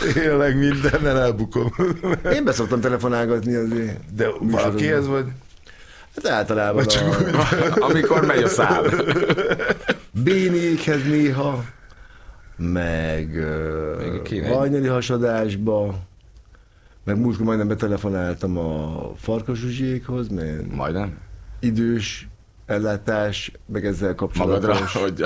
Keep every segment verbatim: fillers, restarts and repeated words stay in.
Tényleg mindennel elbukom. Én beszoktam telefonálgatni azért. De valakihez vagy? Hát általában a... amikor megy a szám. Bénékhez néha, meg hajnali hasadásba, meg múltkor majdnem betelefonáltam a Farkas Zsuzsiékhoz, mert majdnem? Idős ellátás, meg ezzel kapcsolatos. Magadra, hogy...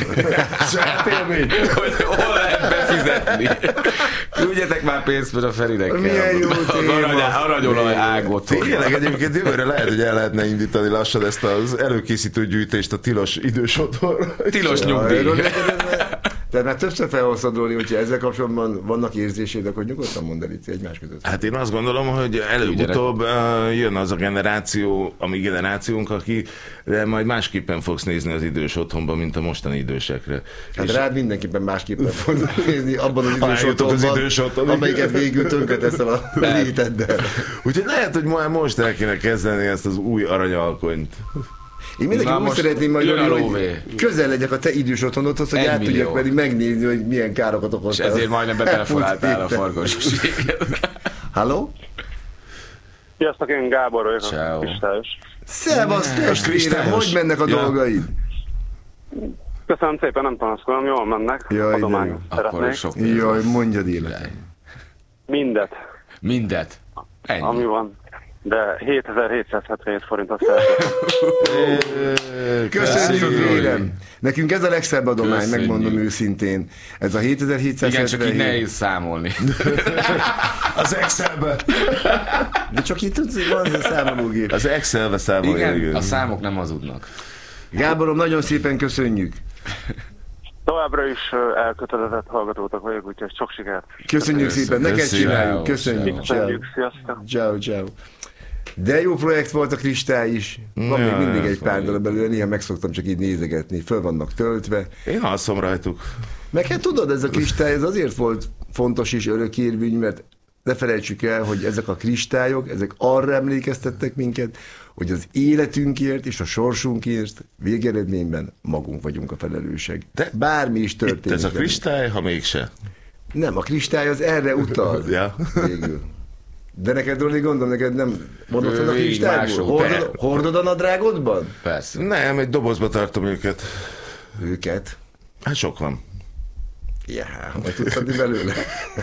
hogy hol lehet befizetni. Küldjetek már pénzt, mert a Ferinek milyen jó az aranyolaj ágot. Tényleg egyébként jövőre lehet, hogy el lehetne indítani lassan ezt az előkészítő gyűjtést a tilos idős otthonra. Tilos nyugdíj. Tehát már többször felhoztad, Róli, hogyha ezzel kapcsolatban vannak érzéseid, akkor nyugodtan mondd el itt egymás között. Hát én azt gondolom, hogy előbb-utóbb uh, jön az a generáció, a mi generációnk, akire majd másképpen fogsz nézni az idős otthonban, mint a mostani idősekre. Hát és rád mindenképpen másképpen fognak nézni abban az idős otthonban, az idős otthon, amelyiket végül tönkreteszel a léteddel. Úgyhogy lehet, hogy már most el kéne kezdeni ezt az új aranyalkonyt. Én mindenki úgy szeretném majd, hogy közel legyek a te idős otthonodhoz, hogy át tudjak pedig megnézni, hogy milyen károkat okoztál. És ezért majdnem betelefonáltál a Farkas Zsuzsiékhez. Halló? Sziasztok, én Gábor vagyok. Ciao. Kristályos. Szevasz, testvérem, hogy mennek a ja. dolgaid? Köszönöm szépen, nem panaszkodom, jól mennek. Jaj, adományot szeretnék. Jaj, mondjad életem. Mindet. Mindet? Ennyi. Ami van. De hétezer-hétszázhetvenhét forintot szeretnék. Köszönjük, Vélem! Nekünk ez a legszebb adomány, köszönjük. Megmondom őszintén. Ez a hétezer-hétszázhetvenhét. Igen, csak így nehéz számolni. Az Excelbe. De csak itt tudsz, hogy van az a számológép. Az Excelbe számolja. Igen, a számok nem hazudnak. Gáborom, nagyon szépen köszönjük. Továbbra is elkötelezett hallgatótak vagyok, úgyhogy sok sikert. Köszönjük szépen, neked csináljuk. Köszönjük. Köszönjük, sziasztok. Ciao, ciao. De jó projekt volt a Kristály is. Van ja, még mindig egy pár darab belőle, néha megszoktam csak így nézegetni. Föl vannak töltve. Én alszom rajtuk. Meg hát tudod, ez a kristály, ez azért volt fontos és örökérvényű, mert ne felejtsük el, hogy ezek a kristályok, ezek arra emlékeztettek minket, hogy az életünkért és a sorsunkért végeredményben magunk vagyunk a felelősek. De bármi is történik. Itt ez a kristály, ha mégse. Nem, a kristály az erre utal. Ja. Végül. De neked, Roli, gondolom, neked nem mondod a kristályból? Hordod, hordod a nadrágodban? Persze. Nem, egy dobozba tartom őket. Őket? Hát sok van. Ja, majd tudsz adni belőle.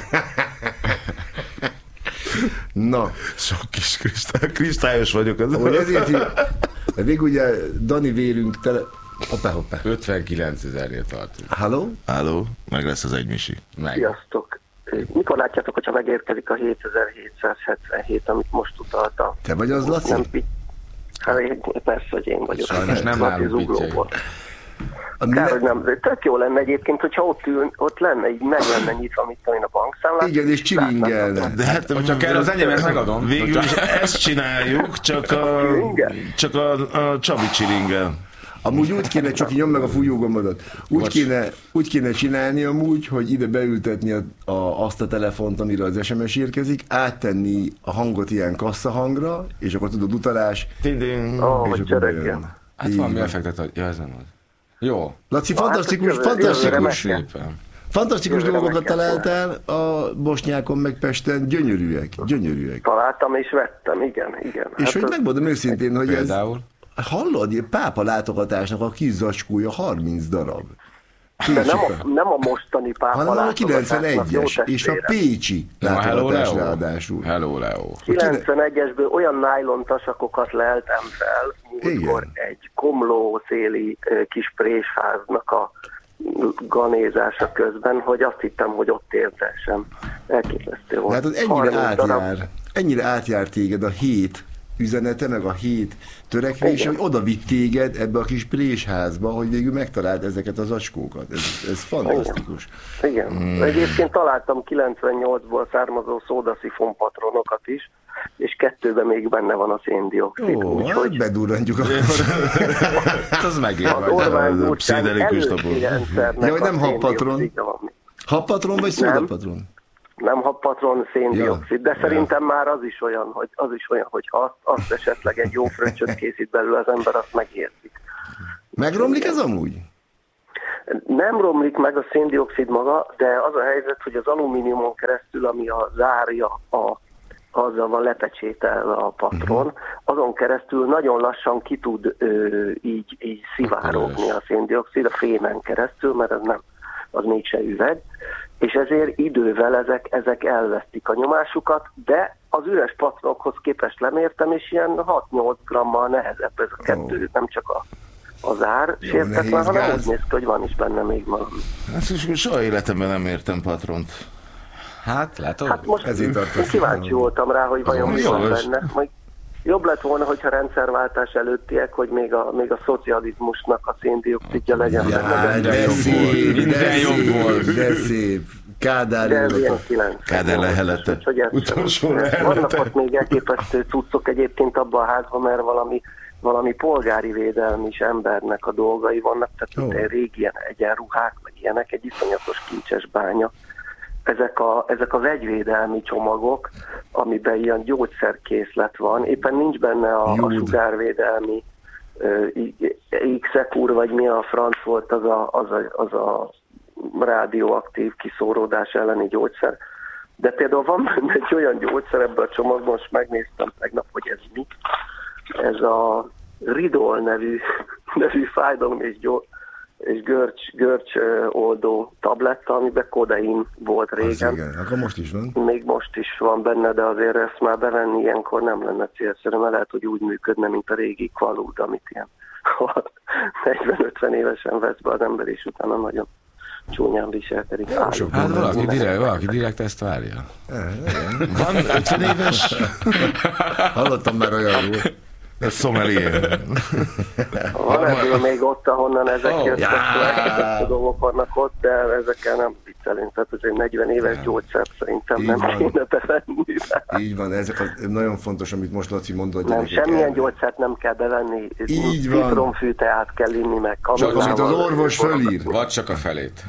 Na. Sok kis kristály, kristályos vagyok. Az ahogy ezért így, de végül ugye Dani vélünk tele... Hoppá, hoppá. ötvenkilencezernél tartunk. Halló? Halló, meg lesz az egymisi. Meg. Sziasztok. Mikor látjátok, hogyha megérkezik a hétezer-hétszázhetvenhét, amit most utalta? Te vagy az, Laci? Nem, hát én, persze, hogy én vagyok. Sajnos nem állunk pittyei. Kár, hogy nem. Tök jó lenne egyébként, hogyha ott, ül, ott lenne, így meg lenne nyitva, mit tudom én, a bankszámlát. Igen, és csilingelne. De hát, hogyha kell az enyémet megadom. Végül is ezt csináljuk, csak a, csak a, a Csabi csilingel. Amúgy úgy kéne, csak nyom meg a fújógombodat, úgy kéne, úgy kéne csinálni amúgy, hogy ide beültetni a, a, azt a telefont, amire az es em es érkezik, áttenni a hangot ilyen kasszahangra, és akkor tudod, utalás. Tiding. Ó, hogy csörögjön. Hát valami effektet, ja, ez nem az. Jó. Laci, fantasztikus, hát, fantasztikus, jövőre fantasztikus dolgokat találtál a Bosnyákon meg Pesten, gyönyörűek, gyönyörűek. Találtam és vettem, igen, igen. És hát hogy az... megmondom őszintén, hogy például? Ez... Hallod, pápa látogatásnak a kis zacskója harminc darab. De nem a, nem a mostani pápa hanem a kilencvenegyes, és a pécsi látogatás ráadásul. Hello, Leo. kilencvenegyesből olyan nylon tasakokat leltem fel, amikor egy komló széli kis présháznak a ganézása közben, hogy azt hittem, hogy ott érzésem. Elképesztő volt. Hát az ennyire átjár, ennyire átjár téged a hét üzenete, meg a hét törekvés, hogy oda vitt téged ebbe a kis présházba, hogy végül megtaláld ezeket az acskókat. Ez, ez fantasztikus. Igen. Igen. Hmm. Egyébként találtam kilencvennyolcból származó szódaszifon patronokat is, és kettőben még benne van a széndioxid. Ó, úgy, hát hogy... bedurrantjuk akkor. Az megint az Orbán Gyurcsány előtti rendszernek ja, hogy nem happatron. Happatron vagy szódapatron? Nem happatron, széndioxid, de szerintem már az is olyan, hogy, az is olyan, hogy azt, azt esetleg egy jó fröccsöt készít belőle az ember, azt megérzik. Megromlik ez amúgy? Nem romlik meg a szén-dioxid maga, de az a helyzet, hogy az alumíniumon keresztül, ami a zárja, a, azzal van lepecsételve a patron, azon keresztül nagyon lassan ki tud ö, így, így szivárogni a szén-dioxid a fémen keresztül, mert ez nem, az mégse üveg, és ezért idővel ezek, ezek elvesztik a nyomásukat, de az üres patronokhoz képest lemértem, és ilyen hat-nyolc grammal nehezebb ez a kettő, oh. nem csak a az ár sértetlen, hanem úgy néz ki, hogy van is benne még valami. Hát most soha életemben nem értem patront. Hát, látod? Hát most én kíváncsi voltam rá, hogy vajon mi van benne. Majd jobb lett volna, hogyha rendszerváltás előttiek, hogy még a, még a szocializmusnak a széndioxidja legyen ja, benne. De, de szép, minden jobb volt, de szép. Kádár Kádár lehelete. Utolsó lehelete. Vannak ott még elképesztő cuccok egyébként abban a házban, mert valami valami polgári védelmi is embernek a dolgai vannak, tehát oh. régi ilyen egyenruhák, meg ilyenek, egy iszonyatos kincses bánya. Ezek a, ezek a vegyvédelmi csomagok, amiben ilyen gyógyszerkészlet van, éppen nincs benne a, a sugárvédelmi uh, X-Secure, vagy mi a franc volt az a, az a, az a rádióaktív kiszóródás elleni gyógyszer. De például van benne egy olyan gyógyszer ebben a csomagban, most megnéztem tegnap, hogy ez mi. Ez a Ridol nevű, nevű fájdalom és, gyó, és görcs, görcs oldó tabletta, amiben kodein volt régen. Igen, akkor most is van. Még most is van benne, de azért ezt már bevenni ilyenkor nem lenne célszerű, mert lehet, hogy úgy működne, mint a régi Qualud, amit ilyen negyven-ötven évesen vesz be az ember, és utána nagyon csúnyán viselkedik. Hát valaki direkt, valaki direkt ezt várja. Van ötven éves? Hallottam már olyan volt. Ez sommelier. Van ebből még ott, ahonnan ezek oh, jöttek, yeah. dolgok vannak ott, de ezekkel nem viccelünk. Tehát ez egy negyven éves yeah. gyógyszer szerintem így nem van. Kéne bevenni. Így van, ezek az, nagyon fontos, amit most Laci mondott. Nem, semmilyen el. gyógyszert nem kell bevenni. Így van. Citromfűteát kell inni meg. Csak amit az orvos fölír. Vagy csak a felét.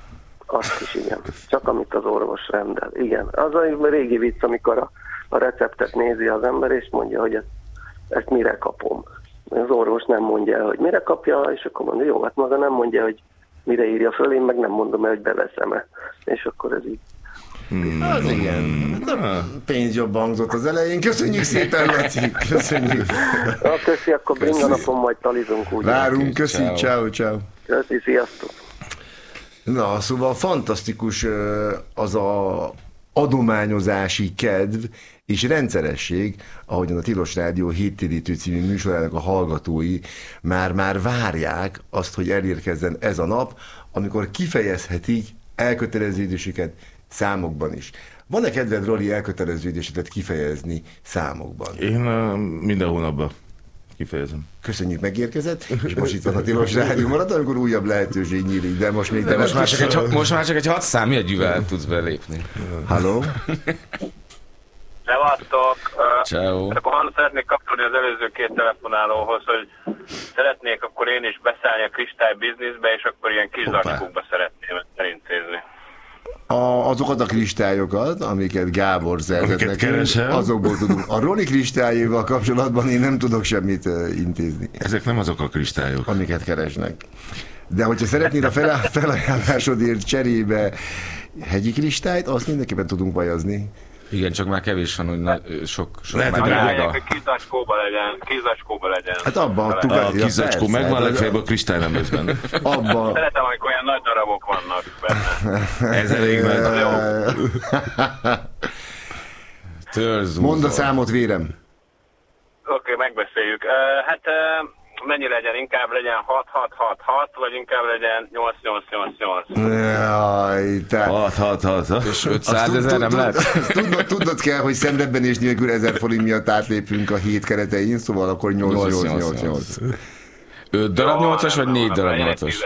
Azt is, igen. Csak amit az orvos rendel. Igen. Az a régi vicc, amikor a, a receptet nézi az ember, és mondja, hogy ezt ezt mire kapom. Az orvos nem mondja el, hogy mire kapja, és akkor mondja, jó, hát maga nem mondja, hogy mire írja föl, én meg nem mondom el, hogy beveszem-e. És akkor ez így. Hmm. Az igen. Pénz jobban hangzott az elején. Köszönjük szépen, Laci. Köszönjük. Na, köszi, akkor bringa napon majd talizunk úgy. Várunk, köszi, ciao, ciao. Köszi, sziasztok. Na, szóval fantasztikus az a adományozási kedv és rendszeresség, ahogyan a Tilos Rádió héttérítő című műsorának a hallgatói már-már várják azt, hogy elérkezzen ez a nap, amikor kifejezhetik elköteleződésüket számokban is. Van-e kedved, Roli, elköteleződésedet kifejezni számokban? Én uh, minden hónapban kifejezem. Köszönjük, megérkezett, és most itt van a Tilos Rádió maradt, amikor újabb lehetőség nyílik, de most még... De, de most, most, már csak egy, most már csak egy hat számjegyűvel tudsz belépni. Halló? Szevasztok! Ciao. Akkor szeretnék kapcsolni az előző két telefonálóhoz, hogy szeretnék akkor én is beszállni a kristály bizniszbe, és akkor ilyen kis zacskókba szeretném elintézni. A, azokat a kristályokat, amiket Gábor szerzett nekünk, azokból tudunk. A Roli kristályéval kapcsolatban én nem tudok semmit uh, intézni. Ezek nem azok a kristályok. Amiket keresnek. De hogyha szeretnéd a fel, felajánlásodért cserébe hegyi kristályt, azt mindenképpen tudunk vajazni. Igen, csak már kevés van, hogy na, sok, sok lehet, már drága. Kis zacskóba legyen, kis zacskóba legyen. Hát abba adtuk. A kis zacskó megvan, legfeljebb a kristály nem lesz benne. Abba. Szeretem, amikor olyan nagy darabok vannak benne. Ez elég nagy. Mondd a számot, vérem. Oké, okay, megbeszéljük. Uh, hát uh, mennyi legyen? Inkább legyen hat hat hat hat, vagy inkább legyen nyolc nyolc nyolc nyolc? Jaj, te... hat hat hat. És ötszázezer nem lehet? Tudnod, tudnod kell, hogy szemrebbenés nélkül ezer forint miatt átlépünk a hét keretein, szóval akkor nyolc nyolc nyolc nyolc. öt darab nyolcas, vagy négy darab nyolcas?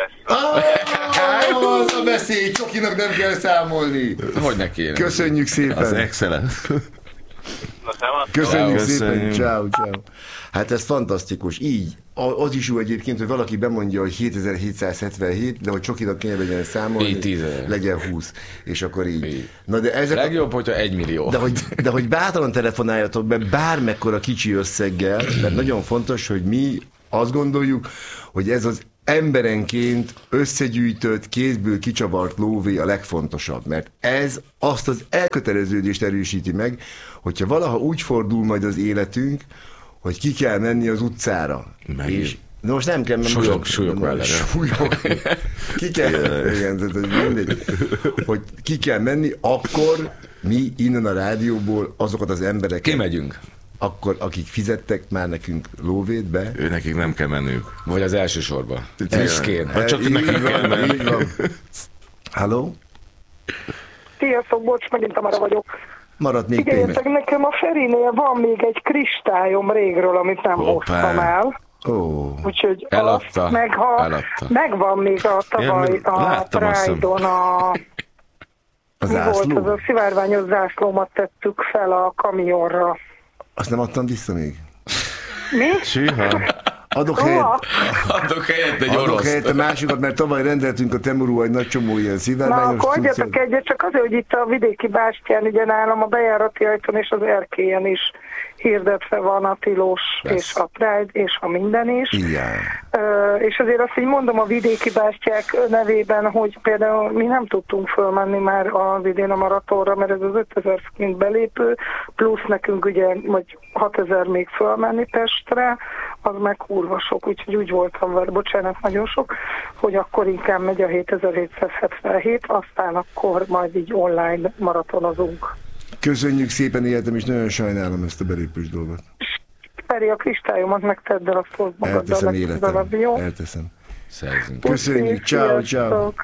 Az a beszély, csokinak nem kell számolni. Hogy ne kéne? Köszönjük szépen. Az excellent. Köszönjük szépen, ciao, ciao. Hát ez fantasztikus. Így, az is jó egyébként, hogy valaki bemondja, hogy hétezer-hétszázhetvenhét, de hogy csokinak kéne legyen számolni, legyen húsz, és akkor így. Na, de ezek legjobb, a... hogyha egy millió. De hogy, de hogy bátran telefonáljatok be bármekkora kicsi összeggel, mert nagyon fontos, hogy mi azt gondoljuk, hogy ez az emberenként összegyűjtött, kézből kicsavart lóvé a legfontosabb, mert ez azt az elköteleződést erősíti meg, hogyha valaha úgy fordul majd az életünk, hogy ki kell menni az utcára. Megint. És de most nem kell menni. Súlyok, súlyok mellett. Súlyok. Ki kell, igen, mindegy, hogy ki kell menni, akkor mi innen a rádióból azokat az embereket... Kimegyünk. Akkor akik fizettek már nekünk lóvét be. Ő nekik nem kell menniük. Vagy az első sorban. Büszkén. Hát csak nekik kell menni. Halló? Sziasztok, bocs, megint Tamara vagyok. Maradt még Figyeljetek, nekem a Ferinél van még egy kristályom régről, amit nem hoztam el. Oh. Úgyhogy eladta, azt, meg ha eladta. megvan még a tavaly ja, a Pride-on a... A mi zászló? volt az a szivárványos zászlómat tettük fel a kamionra. Azt nem adtam vissza még? Mi? Sűha. Adok helyet, Adok helyett egy adok oroszt. helyett a másikat, mert tavaly rendeltünk a Temurú egy nagy csomó ilyen Na, szivárványos akkor adjatok cuccot. egyet, csak azért, hogy itt a vidéki bástyán, ugye nálam a bejárati ajtón és az erkélyen is hirdetve van a Tilós Lesz. és a Pride és a minden is. Igen. Ö, és azért azt így mondom a vidéki bástyák nevében, hogy például mi nem tudtunk fölmenni már az idén a maratonra, mert ez az ötezer forint belépő, plusz nekünk ugye, vagy hatezer még fölmenni Pestre, az meg kurva sok, úgyhogy úgy voltam vele, bocsánat, nagyon sok, hogy akkor inkább megy a hétezer-hétszázhetvenhét, aztán akkor majd így online maratonozunk. Köszönjük szépen, életem, és nagyon sajnálom ezt a belépős dolgot. Feri, a kristályomat megtedd el, azt hozd magaddal. Elteszem, életem. legközelebb, jó? Elteszem. Szerzünk. Köszönjük, ciao, ciao. Sziasztok.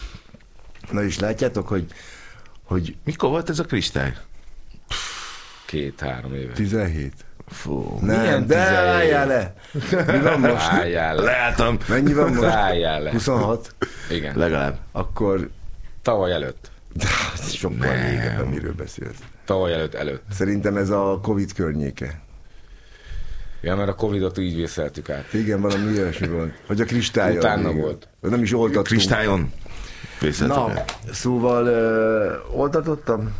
Na és látjátok, hogy, hogy Mikor volt ez a kristály? Két-három éve. tizenhét. Fú. Nem, Milyen de tizenhét? álljál le! Mi van most? Álljál le. Leálltam. Mennyi van most? Álljál le. huszonhat? Igen. Legalább. Akkor Tavaly előtt. sokkal régebben miről beszélsz. Tavaly előtt előtt. Szerintem ez a Covid környéke. Ja, mert a Covidot így vészeltük át. Igen, valami ilyesmi volt. Hogy a kristályon. Utána igen. volt. Nem is oltattunk. Kristályon. Vészeltek Na, el. szóval uh, oltatottam?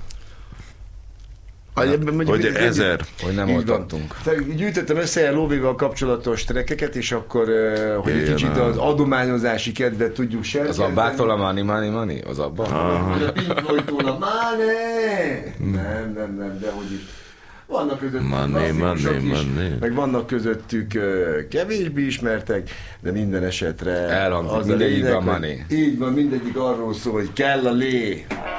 Hogy ezer. Hogy nem Így oltattunk. van. Gyűjtöttem össze ilyen lóvéval kapcsolatos trekkeket, és akkor, uh, hogy egy Igen, kicsit a- az adományozási kedvet tudjuk Az serkenteni. abbától a money, money, money? Az abban? A Pink Floydtól a Money! Nem, nem, nem, de hogy itt. Vannak közöttük Money, klasszikusok money, is, money. meg vannak közöttük uh, kevésbé ismertek, de minden esetre Elhangzik, az a mindegyikben lényeg, money. hogy így van, mindegyik arról szól, hogy kell a lé.